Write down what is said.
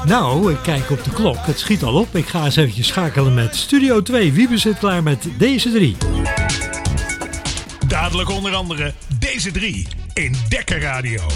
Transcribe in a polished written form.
Nou, ik kijk op de klok. Het schiet al op. Ik ga eens eventjes schakelen met Studio 2. Wiebe zit klaar met deze 3. Dadelijk onder andere deze 3 in Dekker Radio.